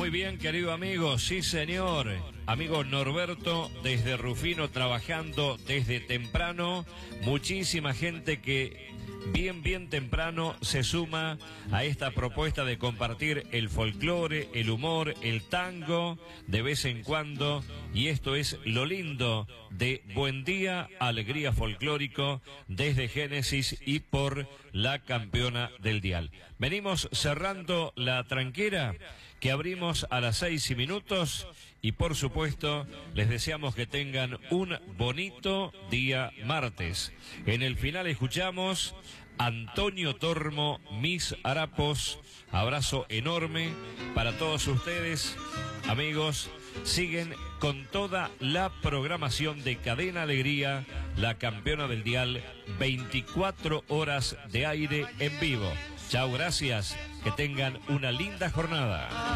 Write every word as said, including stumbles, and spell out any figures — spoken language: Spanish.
Muy bien, querido amigo, sí señor. Amigo Norberto, desde Rufino trabajando desde temprano. Muchísima gente que bien, bien temprano se suma a esta propuesta de compartir el folclore, el humor, el tango de vez en cuando. Y esto es lo lindo de Buen Día, Alegría Folclórico desde Génesis y por la campeona del dial. Venimos cerrando la tranquera que abrimos a las seis y minutos y por supuesto les deseamos que tengan un bonito día martes. En el final escuchamos Antonio Tormo, Mis Harapos. Abrazo enorme para todos ustedes, amigos. Siguen con toda la programación de Cadena Alegría, la campeona del dial, veinticuatro horas de aire en vivo. Chao, gracias, que tengan una linda jornada.